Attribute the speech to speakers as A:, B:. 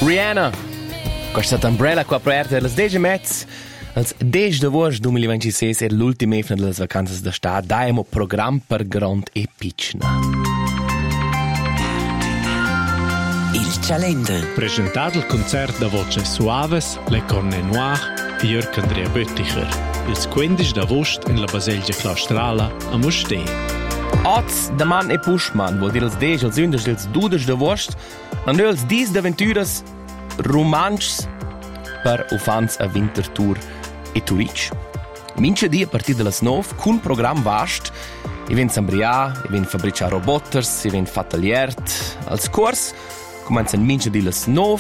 A: Rihanna, questa umbrella qua aperta alle 10:30. Als 10 d'agosto 2026 è l'ultima efna delle vacanze d'estate. Diamo programma per grande e piccina.
B: Il calender.
C: Presentato il concerto da voce Suaves, Le Corne Noir, Jörg Andrea Bötticher. Il 15 d'agosto in la Baselgia Claustrala a Mustér.
A: Oz, da man e Pushman, vuol dire als 10, als 11, als 12 d'agosto, und als 10 d'avventuras romances per ufans a Winterthur e Turic. Mince di a partir de las 9, cun program vast, i ven Sambria, i ven fabricar roboters, i ven fataliert. Als curs comencen mince di las 9,